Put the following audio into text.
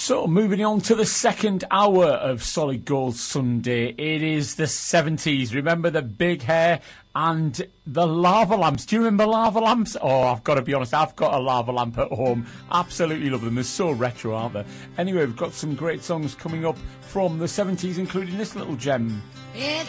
So, moving on to the second hour of Solid Gold Sunday. It is the 70s. Remember the big hair and the lava lamps. Do you remember lava lamps? Oh, I've got to be honest, I've got a lava lamp at home. Absolutely love them. They're so retro, aren't they? Anyway, we've got some great songs coming up from the 70s, including this little gem.